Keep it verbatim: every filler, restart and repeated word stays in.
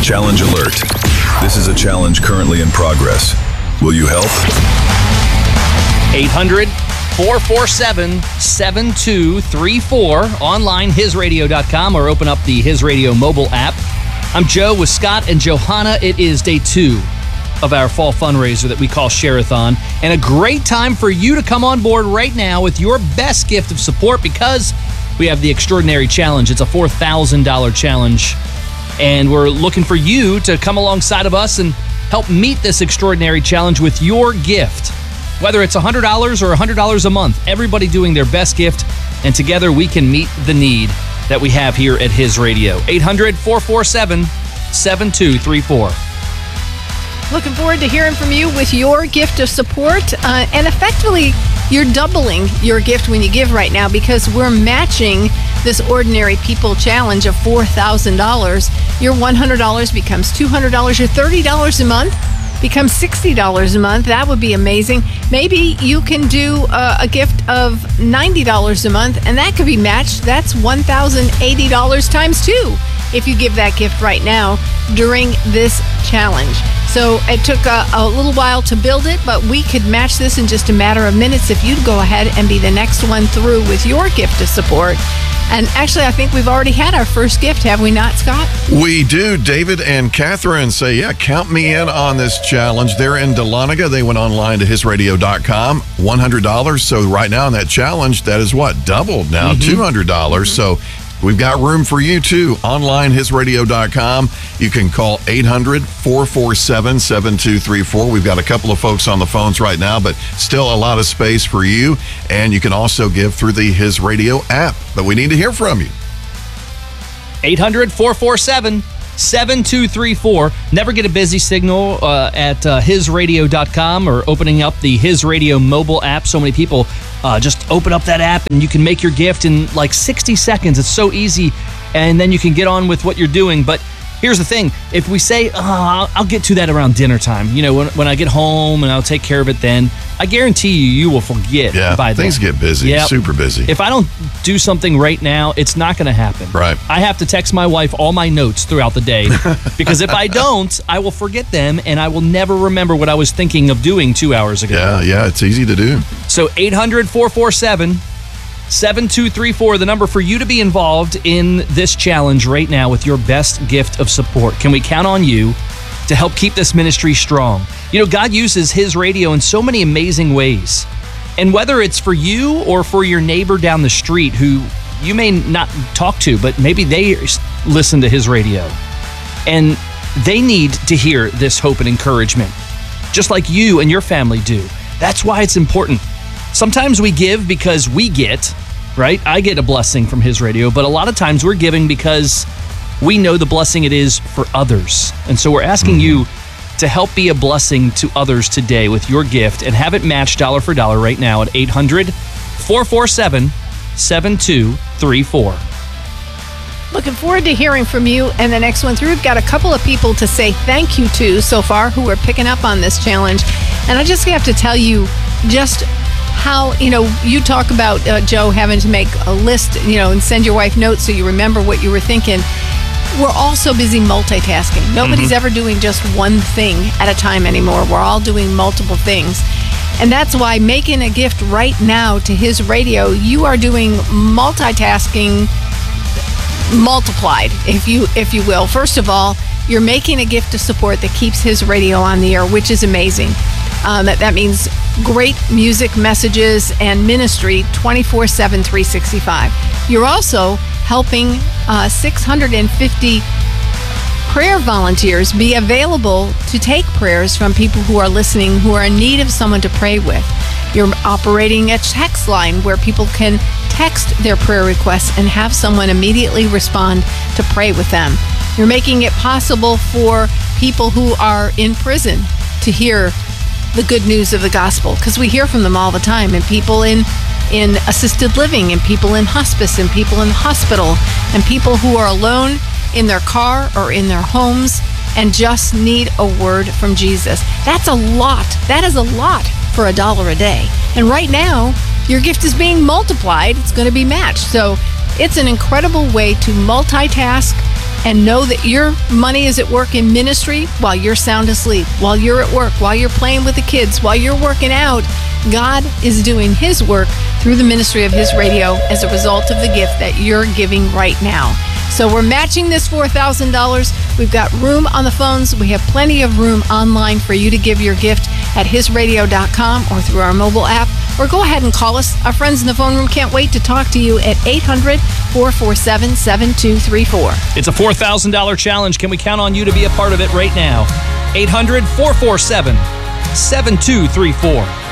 Challenge alert. This is a challenge currently in progress. Will you help? eight hundred, four four seven, seven two three four. Online, his radio dot com, or open up the His Radio mobile app. I'm Joe with Scott and Johanna. It is day two of our fall fundraiser that we call Share-a-thon, and a great time for you to come on board right now with your best gift of support, because we have the Extraordinary Challenge. It's a four thousand dollars challenge, and we're looking for you to come alongside of us and help meet this extraordinary challenge with your gift. Whether it's one hundred dollars or one hundred dollars a month, everybody doing their best gift, and together we can meet the need that we have here at His Radio. eight hundred, four four seven, seven two three four. Looking forward to hearing from you with your gift of support. Uh, and effectively, you're doubling your gift when you give right now, because we're matching this Ordinary People Challenge of four thousand dollars. Your one hundred dollars becomes two hundred dollars. Your thirty dollars a month becomes sixty dollars a month. That would be amazing. Maybe you can do uh, a gift of ninety dollars a month, and that could be matched. That's one thousand eighty dollars times two if you give that gift right now during this challenge. So it took a, a little while to build it, but we could match this in just a matter of minutes if you'd go ahead and be the next one through with your gift of support. And actually, I think we've already had our first gift, have we not, Scott? We do. David and Catherine say, yeah, count me in on this challenge. They're in Dahlonega. They went online to his radio dot com, one hundred dollars. So right now in that challenge, that is what? Doubled now, mm-hmm. two hundred dollars. Mm-hmm. So we've got room for you, too. Online, his radio dot com. You can call eight hundred, four four seven, seven two three four. We've got a couple of folks on the phones right now, but still a lot of space for you. And you can also give through the His Radio app. But we need to hear from you. eight hundred, four four seven, seven two three four. Never get a busy signal uh, at uh, his radio dot com or opening up the His Radio mobile app. So many people uh, just open up that app and you can make your gift in like sixty seconds. It's so easy, and then you can get on with what you're doing. But here's the thing. If we say, oh, I'll, I'll get to that around dinner time, you know, when, when I get home and I'll take care of it then, I guarantee you, you will forget yeah, by then. Things get busy, yep. super busy. If I don't do something right now, it's not going to happen. Right. I have to text my wife all my notes throughout the day, because if I don't, I will forget them, and I will never remember what I was thinking of doing two hours ago. Yeah, yeah, it's easy to do. So eight hundred, four four seven, seven two three four, the number for you to be involved in this challenge right now with your best gift of support. Can we count on you to help keep this ministry strong? You know, God uses His Radio in so many amazing ways. And whether it's for you or for your neighbor down the street who you may not talk to, but maybe they listen to His Radio, and they need to hear this hope and encouragement, just like you and your family do. That's why it's important. Sometimes we give because we get, right? I get a blessing from His Radio, but a lot of times we're giving because we know the blessing it is for others. And so we're asking mm-hmm. you to help be a blessing to others today with your gift, and have it matched dollar for dollar right now at eight hundred, four four seven, seven two three four. Looking forward to hearing from you and the next one through. We've got a couple of people to say thank you to so far who are picking up on this challenge. And I just have to tell you just how, you know, you talk about, uh, Joe, having to make a list, you know, and send your wife notes so you remember what you were thinking. We're all so busy multitasking. Nobody's mm-hmm. ever doing just one thing at a time anymore. We're all doing multiple things. And that's why making a gift right now to His Radio, you are doing multitasking multiplied, if you if you will. First of all, you're making a gift of support that keeps His Radio on the air, which is amazing. Um, that, that means great music, messages, and ministry twenty-four seven, three sixty-five. You're also helping uh, six hundred fifty prayer volunteers be available to take prayers from people who are listening, who are in need of someone to pray with. You're operating a text line where people can text their prayer requests and have someone immediately respond to pray with them. You're making it possible for people who are in prison to hear the good news of the gospel, because we hear from them all the time, and people in in assisted living, and people in hospice, and people in the hospital, and people who are alone in their car or in their homes and just need a word from Jesus. That's a lot. That is a lot for a dollar a day. And right now, your gift is being multiplied. It's going to be matched. So it's an incredible way to multitask and know that your money is at work in ministry while you're sound asleep, while you're at work, while you're playing with the kids, while you're working out. God is doing His work through the ministry of His radio as a result of the gift that you're giving right now. So we're matching this four thousand dollars. We've got room on the phones. We have plenty of room online for you to give your gift at his radio dot com or through our mobile app. Or go ahead and call us. Our friends in the phone room can't wait to talk to you at eight hundred, four four seven, seven two three four. It's a four thousand dollars challenge. Can we count on you to be a part of it right now? eight hundred, four four seven, seven two three four.